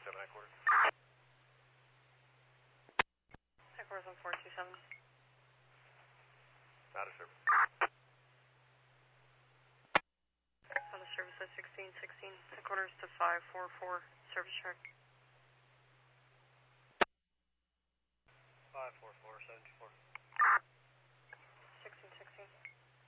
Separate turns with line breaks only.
headquarters.
Headquarters on 427.
Out of service.
Out of service at 1616. Headquarters to 544. Service check.